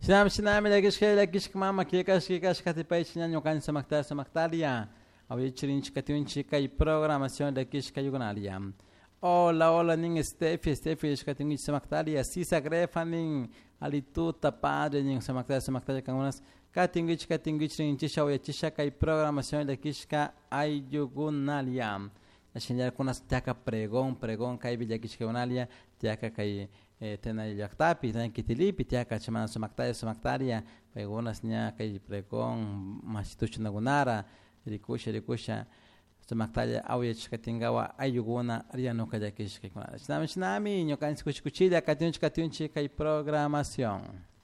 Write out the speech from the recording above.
Sinami lakish mama kikash katipay chinanyo kan samaktaria. Awichirin chikatiun chica y programación de kish kayugonalia. Hola, ning Steffi, chikatin samaktaria. Sisa grefanin alituta padre ning samaktaria kangunas. Katingich rin chisha chisha y programación de kishka ayugonalia. La señal kunas tiaka pregón kay villakish kayugonalia. Tiaka kay tena yaktapi tena kitilipi tiaka chamana samaktaria pegonas nya kay pregón masituch nagunara rikusha samaktaria awyach katingawa ayuguna riano kayakish kaykunara. Chinami nyokan escuchida katunchi kay programación.